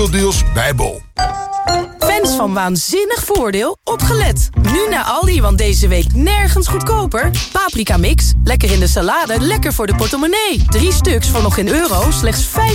deals bij Bol. Fans van Waanzinnig Voordeel, opgelet. Nu naar Aldi, want deze week nergens goedkoper. Paprika mix, lekker in de salade, lekker voor de portemonnee. 3 stuks voor nog €1, slechts